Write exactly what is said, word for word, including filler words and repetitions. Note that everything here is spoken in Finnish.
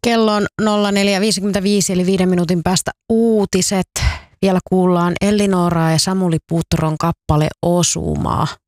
Kello on nolla neljä viisikymmentäviisi eli viiden minuutin päästä uutiset. Vielä kuullaan Ellinoraa ja Samuli Putron kappale Osumaa.